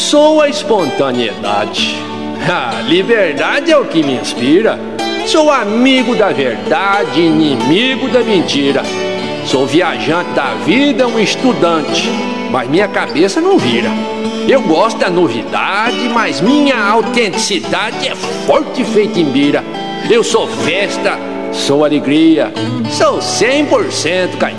Sou a espontaneidade. A liberdade é o que me inspira. Sou amigo da verdade, inimigo da mentira. Sou viajante da vida, um estudante, mas minha cabeça não vira. Eu gosto da novidade, mas minha autenticidade é forte feita em bira. Eu sou festa, sou alegria, sou 100% caipira.